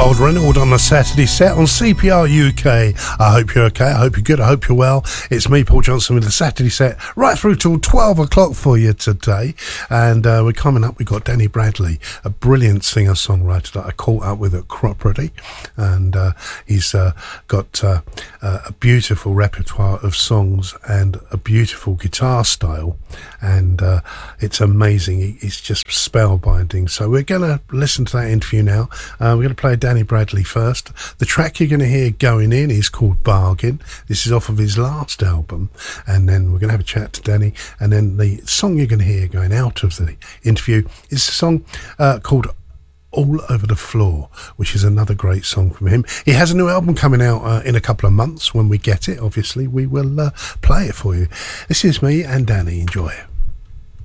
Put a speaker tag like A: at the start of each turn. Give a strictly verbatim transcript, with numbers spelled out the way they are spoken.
A: Harold Reynolds on a Saturday set on C P R U K. I hope you're okay, I hope you're good, I hope you're well. It's me, Paul Johnson, with the Saturday set right through till twelve o'clock for you today. And uh, we're coming up, we've got Danny Bradley, a brilliant singer-songwriter that I caught up with at Cropredy. And uh, he's uh, got uh, uh, a beautiful repertoire of songs and a beautiful guitar style. And uh, it's amazing, it's just spellbinding. So we're going to listen to that interview now. Uh, we're going to play Danny Bradley first. The track you're going to hear going in is called Bargain. This is off of his last album. And then we're going to have a chat to Danny. And then the song you're going to hear going out of the interview is a song uh, called All Over the Floor, which is another great song from him. He has a new album coming out uh, in a couple of months. When we get it, obviously, we will uh, play it for you. This is me and Danny. Enjoy it.